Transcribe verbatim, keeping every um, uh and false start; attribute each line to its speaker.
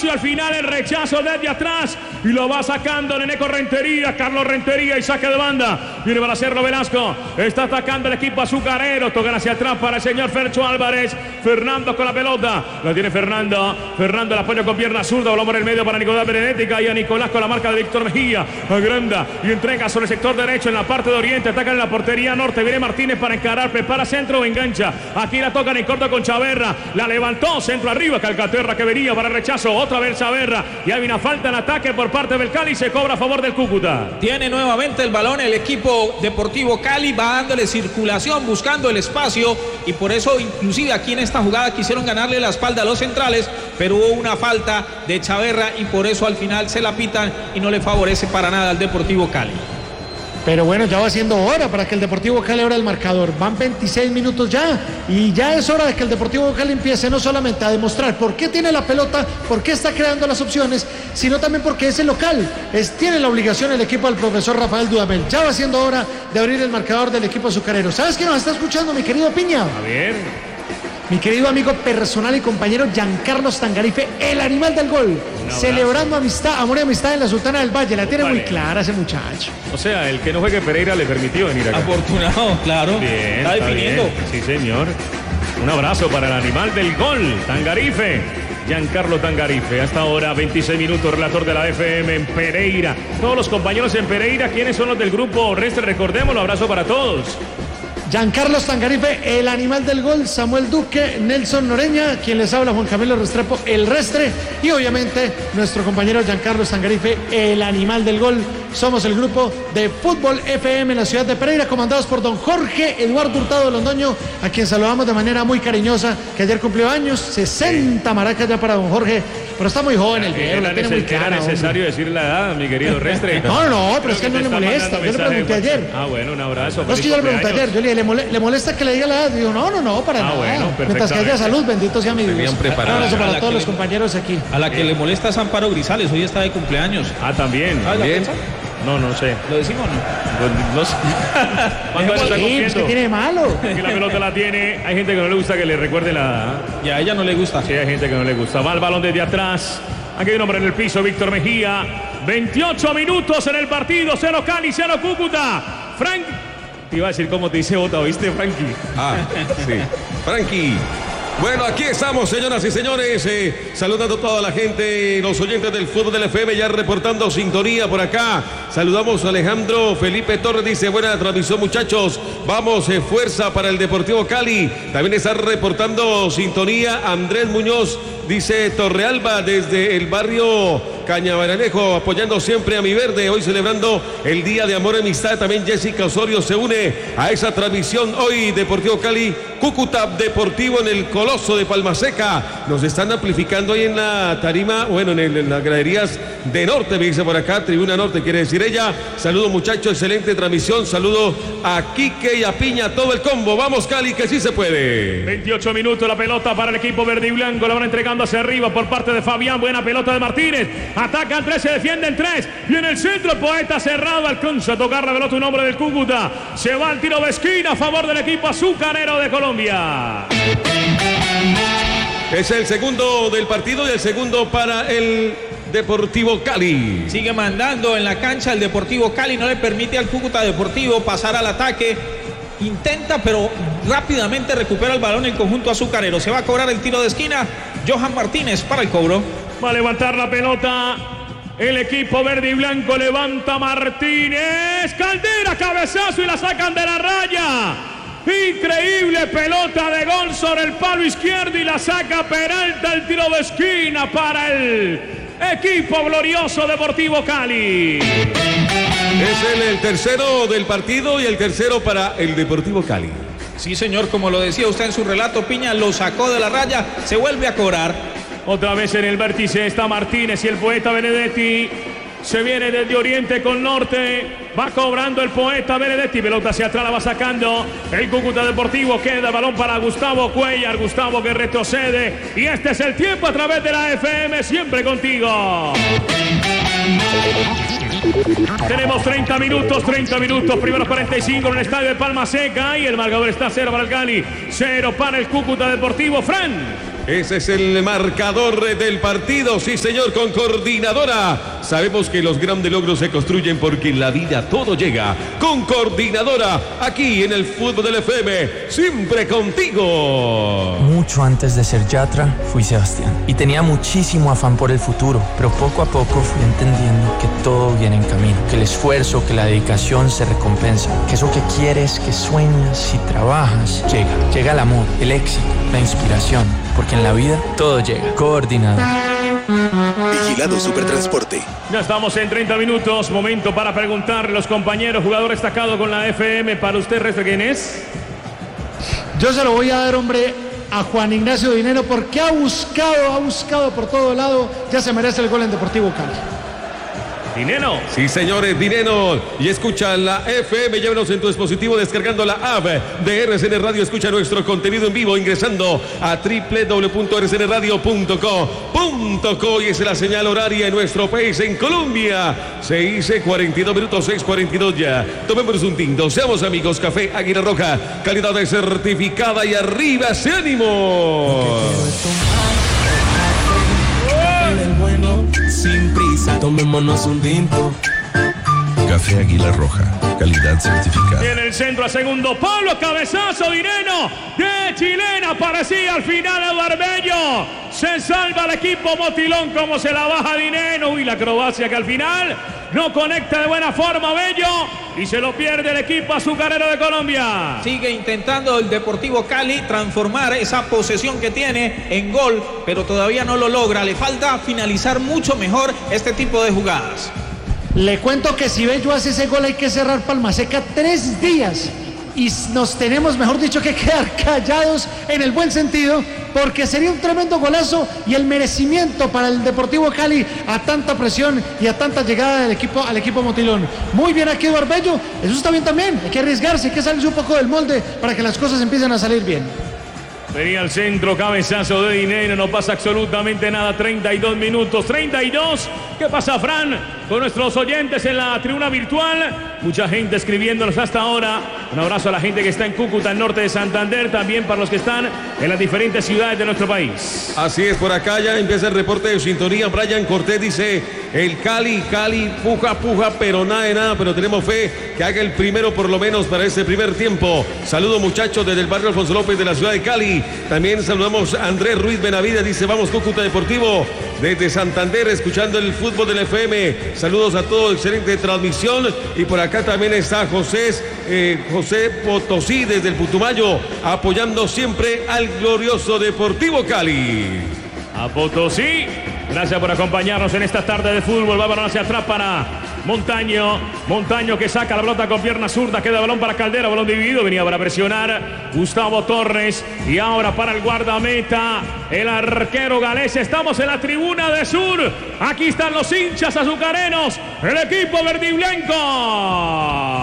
Speaker 1: espacio, al final el rechazo desde atrás y lo va sacando Neneco Rentería, Carlos Rentería y saque de banda. Viene para hacerlo Velasco, está atacando el equipo azucarero, tocan hacia atrás para el señor Fercho Álvarez. Fernando con la pelota, la tiene Fernando, Fernando el apoyo con pierna zurda, balón por el medio para Nicolás Benedetti, y a Nicolás con la marca de Víctor Mejía, agranda y entrega sobre el sector derecho en la parte de oriente, ataca en la portería norte, viene Martínez para encarar, prepara centro, engancha, aquí la tocan en corto con Chaverra, la levantó, centro arriba, Calcaterra que venía para el rechazo, otra vez Chaverra, y hay una falta en ataque por parte del Cali, se cobra a favor del Cúcuta.
Speaker 2: Tiene nuevamente el balón el equipo Deportivo Cali, va dándole circulación, buscando el espacio, y por eso inclusive aquí en esta jugada quisieron ganarle la espalda a los centrales, pero hubo una falta de Chaverra y por eso al final se la pitan y no le favorece para nada al Deportivo Cali.
Speaker 3: Pero bueno, ya va siendo hora para que el Deportivo Cali abra el marcador. Van veintiséis minutos ya y ya es hora de que el Deportivo Cali empiece no solamente a demostrar por qué tiene la pelota, por qué está creando las opciones, sino también porque es el local. Es, tiene la obligación el equipo del profesor Rafael Dudamel. Ya va siendo hora de abrir el marcador del equipo azucarero. ¿Sabes quién nos está escuchando, mi querido Piña?
Speaker 1: A ver...
Speaker 3: Mi querido amigo personal y compañero Giancarlos Tangarife, el animal del gol, celebrando amistad, amor y amistad en la Sultana del Valle. La tiene muy clara ese muchacho.
Speaker 1: O sea, el que no juegue Pereira le permitió venir acá.
Speaker 2: Afortunado, claro.
Speaker 1: Bien,
Speaker 2: está definiendo.
Speaker 1: Bien. Sí, señor. Un abrazo para el animal del gol, Tangarife. Giancarlo Tangarife, hasta ahora veintiséis minutos, relator de la F M en Pereira. Todos los compañeros en Pereira, ¿quiénes son los del grupo Restre? Recordémoslo, abrazo para todos.
Speaker 3: Giancarlos Tangarife, el animal del gol, Samuel Duque, Nelson Noreña, quien les habla, Juan Camilo Restrepo, el Restre, y obviamente nuestro compañero Giancarlos Tangarife, el animal del gol. Somos el grupo de Fútbol F M en la ciudad de Pereira, comandados por don Jorge Eduardo Hurtado de Londoño, a quien saludamos de manera muy cariñosa, que ayer cumplió años, sesenta maracas ya para don Jorge, pero está muy joven el viejo, la tiene muy clara.
Speaker 1: ¿Era necesario
Speaker 3: hombre.
Speaker 1: decir la edad, mi querido Restre?
Speaker 3: No, no, pero es que, que no le molesta, yo le pregunté ayer.
Speaker 1: Ah, bueno, un abrazo.
Speaker 3: No, es que yo le pregunté ayer, yo le dije, ¿le, mole, ¿le molesta que le diga la edad? Digo, no, no, no, para
Speaker 1: ah,
Speaker 3: nada.
Speaker 1: Bueno,
Speaker 3: mientras que haya salud, bendito sea mi Dios. Un abrazo para todos los
Speaker 2: le,
Speaker 3: compañeros aquí.
Speaker 2: A la que eh. le molesta es Amparo Grisales, hoy está de cumpleaños.
Speaker 1: Ah, también.
Speaker 2: ¿Ah,
Speaker 1: bien. No, no sé.
Speaker 2: ¿Lo decimos o no?
Speaker 1: No, no sé. ¿Cuánto
Speaker 3: está
Speaker 1: cumpliendo?
Speaker 3: ¿Qué tiene de malo?
Speaker 1: Que la pelota la tiene. Hay gente que no le gusta que le recuerde la...
Speaker 2: Y a ella no le gusta.
Speaker 1: Sí, hay gente que no le gusta. Va el balón desde atrás. Aquí hay un hombre en el piso, Víctor Mejía. veintiocho minutos en el partido. Cero Cali, cero Cúcuta. Frank... Te iba a decir cómo te dice Bota, ¿oíste, Frankie?
Speaker 4: Ah, sí. Frankie. Bueno, aquí estamos, señoras y señores, eh, saludando a toda la gente, los oyentes del fútbol del F M, ya reportando sintonía por acá. Saludamos a Alejandro Felipe Torres, dice, buena transmisión, muchachos. Vamos, eh, fuerza para el Deportivo Cali. También está reportando sintonía Andrés Muñoz, dice Torrealba, desde el barrio Cañaveral, apoyando siempre a mi verde, hoy celebrando el Día de Amor y Amistad. También Jessica Osorio se une a esa transmisión hoy, Deportivo Cali, Cúcuta Deportivo en el Coloso de Palmaseca. Nos están amplificando ahí en la tarima, bueno, en, el, en las graderías de Norte, me dice por acá, Tribuna Norte, quiere decir ella. Saludos, muchachos, excelente transmisión. Saludo a Quique y a Piña, todo el combo. Vamos, Cali, que sí se puede.
Speaker 1: veintiocho minutos, la pelota para el equipo verde y blanco, la van entregando hacia arriba por parte de Fabián. Buena pelota de Martínez. Atacan tres, se defienden tres. Viene el centro, el Poeta cerrado. Alcanza a tocar la pelota un hombre del Cúcuta. Se va el tiro de esquina a favor del equipo azucarero de Colombia.
Speaker 4: Es el segundo del partido y el segundo para el Deportivo Cali.
Speaker 2: Sigue mandando en la cancha el Deportivo Cali. No le permite al Cúcuta Deportivo pasar al ataque. Intenta, pero rápidamente recupera el balón el conjunto azucarero. Se va a cobrar el tiro de esquina. Johan Martínez para el cobro.
Speaker 1: Va a levantar la pelota el equipo verde y blanco. Levanta Martínez. Caldera, cabezazo y la sacan de la raya. Increíble pelota de gol sobre el palo izquierdo y la saca Peralta. El tiro de esquina para el equipo glorioso Deportivo Cali.
Speaker 4: Es el, el tercero del partido y el tercero para el Deportivo Cali.
Speaker 2: Sí, señor, como lo decía usted en su relato, Piña lo sacó de la raya, se vuelve a cobrar.
Speaker 1: Otra vez en el vértice está Martínez y el Poeta Benedetti. Se viene desde oriente con norte. Va cobrando el Poeta Benedetti. Pelota hacia atrás, la va sacando el Cúcuta Deportivo. Queda el balón para Gustavo Cuellar. Gustavo que retrocede. Y este es el tiempo a través de la F M. Siempre contigo. Tenemos treinta minutos, treinta minutos, primeros cuarenta y cinco en el estadio de Palma Seca y el marcador está cero para el Cali, cero para el Cúcuta Deportivo. Fran.
Speaker 4: Ese es el marcador del partido. Sí, señor, con Coordinadora. Sabemos que los grandes logros se construyen porque en la vida todo llega. Con Coordinadora, aquí en el Fútbol del F M, siempre contigo.
Speaker 5: Mucho antes de ser Yatra, fui Sebastián. Y tenía muchísimo afán por el futuro. Pero poco a poco fui entendiendo que todo viene en camino. Que el esfuerzo, que la dedicación se recompensa. Que eso que quieres, que sueñas y trabajas, llega. Llega el amor, el éxito, la inspiración. Porque en la vida todo llega. Coordinador.
Speaker 6: Vigilado Supertransporte.
Speaker 1: Ya estamos en treinta minutos. Momento para preguntarle a los compañeros. Jugador destacado con la F M. Para usted, Restre, ¿quién es?
Speaker 3: Yo se lo voy a dar, hombre, a Juan Ignacio Dineno, porque ha buscado, ha buscado por todo lado. Ya se merece el gol en Deportivo Cali.
Speaker 1: Dineno.
Speaker 4: Sí, señores, Dineno. Y escucha la F M, llévenos en tu dispositivo descargando la app de R C N Radio. Escucha nuestro contenido en vivo ingresando a doble u doble u doble u punto r c n radio punto co punto co y es la señal horaria en nuestro país, en Colombia. seis y cuarenta y dos minutos, seis y cuarenta y dos ya. Tomemos un tinto, seamos amigos. Café Águila Roja, calidad de certificada y arriba ese ánimo.
Speaker 7: Sin prisa, tomémonos un tinto.
Speaker 6: Café Águila Roja, calidad certificada.
Speaker 1: En el centro a segundo Pablo, cabezazo, Dineno de chilena, parecía al final Eduardo Bello. Se salva el equipo Motilón, como se la baja Dineno. Y la acrobacia que al final no conecta de buena forma Bello y se lo pierde el equipo azucarero de Colombia.
Speaker 2: Sigue intentando el Deportivo Cali transformar esa posesión que tiene en gol, pero todavía no lo logra. Le falta finalizar mucho mejor este tipo de jugadas.
Speaker 3: Le cuento que si Bello hace ese gol hay que cerrar Palma Seca tres días y nos tenemos, mejor dicho, que quedar callados en el buen sentido, porque sería un tremendo golazo y el merecimiento para el Deportivo Cali a tanta presión y a tanta llegada del equipo al equipo Motilón. Muy bien aquí Eduardo Bello, eso está bien también, hay que arriesgarse, hay que salirse un poco del molde para que las cosas empiecen a salir bien.
Speaker 1: Venía al centro, cabezazo de Dineno, no pasa absolutamente nada, treinta y dos minutos, treinta y dos. ¿Qué pasa, Fran? Con nuestros oyentes en la tribuna virtual, mucha gente escribiéndonos hasta ahora. Un abrazo a la gente que está en Cúcuta, el norte de Santander, también para los que están en las diferentes ciudades de nuestro país.
Speaker 4: Así es, por acá ya empieza el reporte de sintonía. Brian Cortés dice, el Cali, Cali, puja, puja, pero nada de nada, pero tenemos fe que haga el primero por lo menos para este primer tiempo. Saludos, muchachos, desde el barrio Alfonso López de la ciudad de Cali. También saludamos a Andrés Ruiz Benavides, dice, vamos Cúcuta Deportivo, desde Santander, escuchando el fútbol del F M. Saludos a todos, excelente transmisión. Y por acá también está José, eh, José Potosí, desde el Putumayo, apoyando siempre al glorioso Deportivo Cali.
Speaker 1: A Potosí, gracias por acompañarnos en esta tarde de fútbol. Va balón hacia atrás para Montaño. Montaño que saca la pelota con pierna zurda. Queda balón para Caldera. Balón dividido. Venía para presionar Gustavo Torres. Y ahora para el guardameta, el arquero galés. Estamos en la tribuna de sur. Aquí están los hinchas azucarenos. El equipo verde y blanco.